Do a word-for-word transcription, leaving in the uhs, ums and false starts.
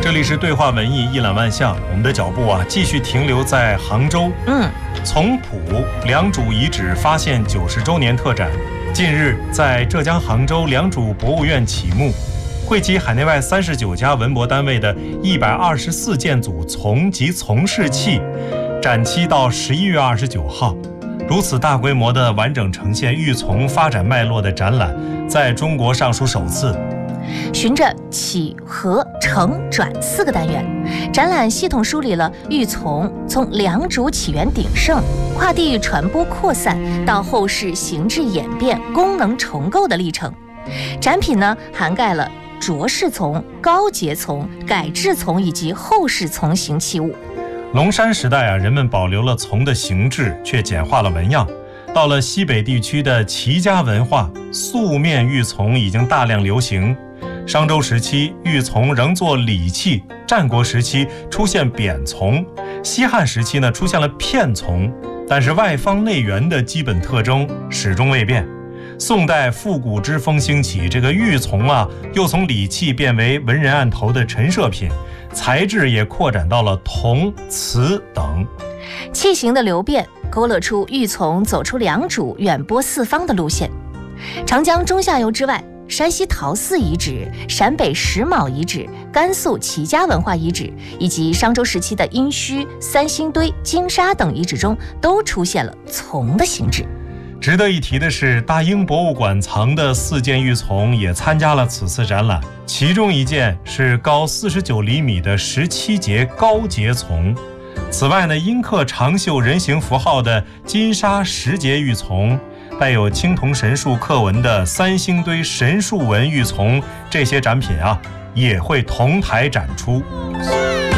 这里是对话文艺一览万象，我们的脚步啊继续停留在杭州。 嗯， 从朴良渚遗址发现九十周年特展，近日在浙江杭州良渚博物院启幕，汇集海内外三十九家文博单位的一百二十四件组丛及从事器，展期到十一月二十九号。如此大规模的完整呈现玉琮发展脉络的展览，在中国尚属首次。 循着起、合、承、转四个单元，展览系统梳理了玉琮从良渚起源鼎盛、跨地传播扩散到后世形制演变、功能重构的历程。展品呢，涵盖了着式琮、高节琮、改制琮以及后世琮形器物。 龙山时代啊，人们保留了琮的形制，却简化了纹样。到了西北地区的齐家文化，素面玉琮已经大量流行。商周时期，玉琮仍作礼器；战国时期出现扁琮；西汉时期呢，出现了片琮。但是外方内圆的基本特征始终未变。宋代复古之风兴起，这个玉琮啊，又从礼器变为文人案头的陈设品，材质也扩展到了铜、瓷等。 器型的流变勾勒出玉琮走出良渚、远播四方的路线。长江中下游之外，山西陶寺遗址、陕北石峁遗址、甘肃齐家文化遗址以及商周时期的殷墟、三星堆、金沙等遗址中，都出现了琮的形制。 值得一提的是，大英博物馆藏的四件玉琮也参加了此次展览，其中一件是高四十九厘米的十七节高节琮。此外呢，阴刻长袖人形符号的金沙十节玉琮，带有青铜神树刻纹的三星堆神树纹玉琮，这些展品啊也会同台展出。